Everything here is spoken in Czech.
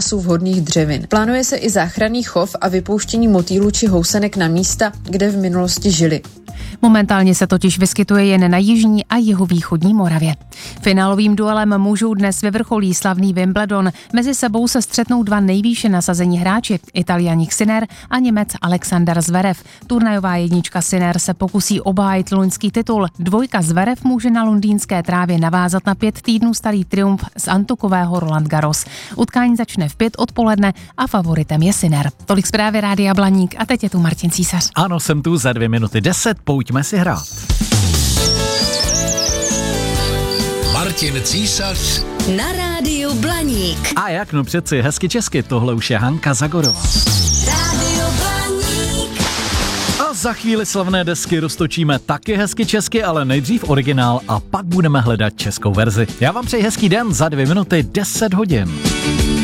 zápasu vhodných dřevin. Plánuje se i záchranný chov a vypouštění motýlů či housenek na místa, kde v minulosti žili. Momentálně se totiž vyskytuje jen na jižní a jihovýchodní Moravě. Finálovým duelem mužů dnes vyvrcholí slavný Wimbledon. Mezi sebou se střetnou dva nejvýše nasazení hráči, Italín Sinner a Němec Alexander Zverev. Turnajová jednička Sinner se pokusí obhájit loňský titul. Dvojka Zverev může na londýnské trávě navázat na 5 týdnů starý triumf z antukového Roland Garros. Utkání začne v 5 odpoledne a favoritem je Sinner. Tolik zprávy Rádia Blaník a teď je tu Martin Císař. Ano, jsem tu za 2 minuty 10, pojďme si hrát. Martin Císař na Rádiu Blaník. A jak, no přeci hezky česky, tohle už je Hanka Zagorová. Rádio Blaník. A za chvíli slavné desky roztočíme taky hezky česky, ale nejdřív originál a pak budeme hledat českou verzi. Já vám přeji hezký den, za 2 minuty 10 hodin.